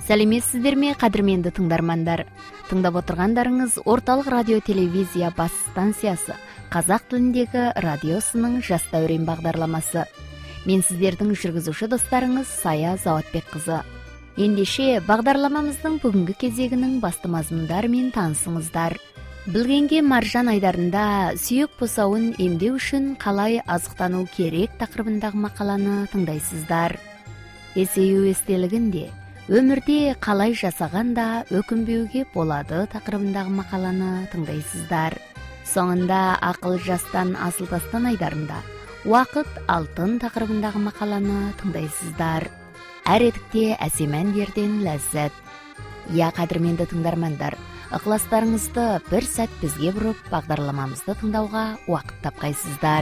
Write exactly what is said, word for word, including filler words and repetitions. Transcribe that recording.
Сәлеметсіздер ме, қадірменді тыңдармандар? Тыңдап отырғандарыңыз орталық радио телевизия бас станциясы қазақ тіліндегі радиосының жас дәурен бағдарламасы. Мен сіздердің жүргізуші достарыңыз Сая Заватбекқызы. Ендеше бағдарламамыздың бүгінгі кезегінің басты мазмұндарымен танысыңыздар. Білгенге маржан айдарында сүйек босауын емдеу үшін қалай азықтану керек тақырыбындағы мақаланы тыңдайсыздар. Есею естелігінде өмірде қалай жасағанда өкінбеуге болады тақырыбындағы мақаланы тыңдайсыздар. Соңында ақыл жастан асыл тастан айдарында уақыт алтын тақырыбындағы мақаланы тыңдайсыздар. Әр етікте әсем әндерден ләззат. Я, қадірменді тыңдармандар, ықыластарыңызды бір сәт бізге бұрып бағдарламамызды тыңдауға уақыт тапқайсыздар.